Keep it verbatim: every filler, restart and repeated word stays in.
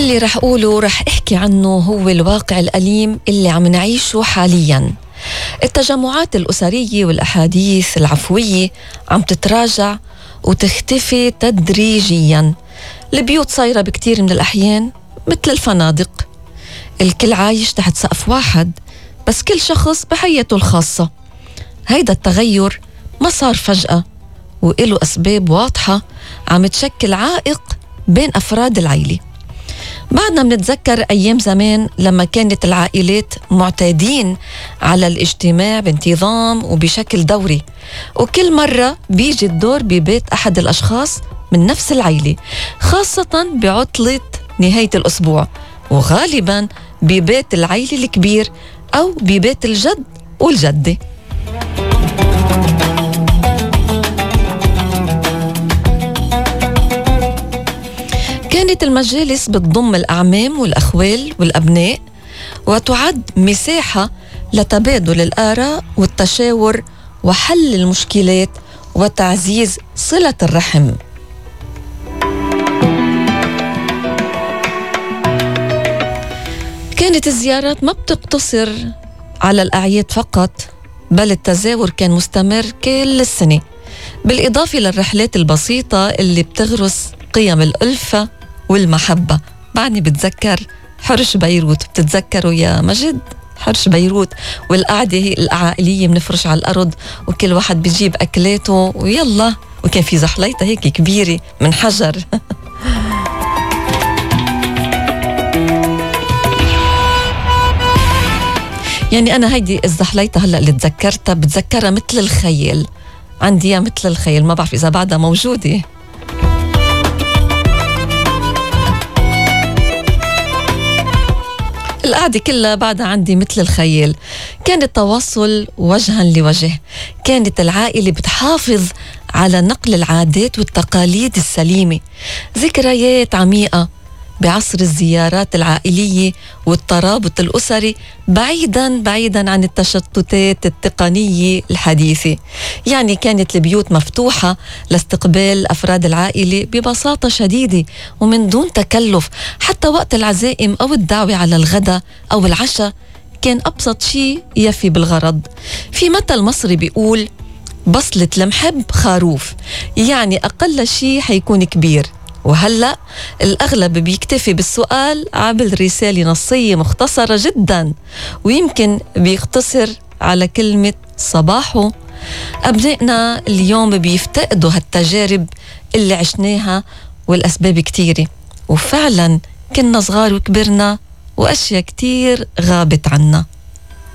اللي رح أقوله رح أحكي عنه هو الواقع الأليم اللي عم نعيشه حالياً. التجمعات الأسرية والأحاديث العفوية عم تتراجع وتختفي تدريجياً. البيوت صايرة بكتير من الأحيان مثل الفنادق، الكل عايش تحت سقف واحد بس كل شخص بحياته الخاصة. هيدا التغير ما صار فجأة وإله أسباب واضحة عم تشكل عائق بين أفراد العيلة. بعدنا منتذكر أيام زمان لما كانت العائلات معتادين على الاجتماع بانتظام وبشكل دوري، وكل مرة بيجي الدور ببيت أحد الأشخاص من نفس العيلة، خاصة بعطلة نهاية الأسبوع، وغالبا ببيت العيلة الكبير أو ببيت الجد والجدة. كانت المجالس بتضم الأعمام والأخوال والأبناء، وتعد مساحة لتبادل الآراء والتشاور وحل المشكلات وتعزيز صلة الرحم. كانت الزيارات ما بتقتصر على الأعياد فقط، بل التزاور كان مستمر كل السنة، بالإضافة للرحلات البسيطة اللي بتغرس قيم الألفة والمحبة. بعدني بتذكر حرش بيروت، بتتذكروا يا مجد حرش بيروت؟ والقعدة العائلية بنفرش على الأرض وكل واحد بيجيب أكلاته ويلا، وكان في زحليطة هيك كبيرة من حجر. يعني أنا هيدي الزحليطة هلأ اللي تذكرتها بتذكرها مثل الخيل، عندي مثل الخيل، ما بعرف إذا بعدها موجودة. القعدة كلها بعدها عندي مثل الخيل. كان التواصل وجها لوجه، كانت العائلة بتحافظ على نقل العادات والتقاليد السليمة. ذكريات عميقة بعصر الزيارات العائلية والترابط الأسري، بعيداً بعيداً عن التشتتات التقنية الحديثة. يعني كانت البيوت مفتوحة لاستقبال أفراد العائلة ببساطة شديدة ومن دون تكلف. حتى وقت العزائم أو الدعوة على الغداء أو العشاء كان أبسط شيء يفي بالغرض. في مثل مصري بيقول بصلة المحب خروف، يعني أقل شيء حيكون كبير. وهلأ الأغلب بيكتفي بالسؤال عبر رسالة نصية مختصرة جدا، ويمكن بيختصر على كلمة صباحو. أبنائنا اليوم بيفتقدوا هالتجارب اللي عشناها، والأسباب كتيرة، وفعلا كنا صغار وكبرنا وأشياء كتير غابت عنا.